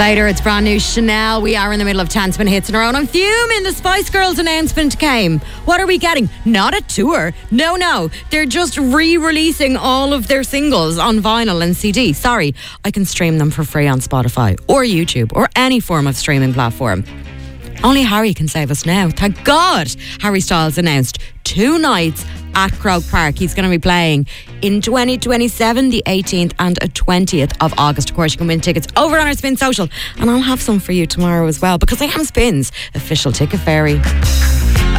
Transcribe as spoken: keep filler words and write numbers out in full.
Later, it's brand new Chanel. We are in the middle of ten spin hits in a row. And I'm fuming. The Spice Girls announcement came. What are we getting? Not a tour. No, no. They're just re-releasing all of their singles on vinyl and C D. Sorry, I can stream them for free on Spotify or YouTube or any form of streaming platform. Only Harry can save us now. Thank God Harry Styles announced two nights at Croke Park. He's going to be playing in twenty twenty-seven, the eighteenth and twentieth of August. Of course, you can win tickets over on our Spin Social. And I'll have some for you tomorrow as well, because I am Spin's official ticket fairy.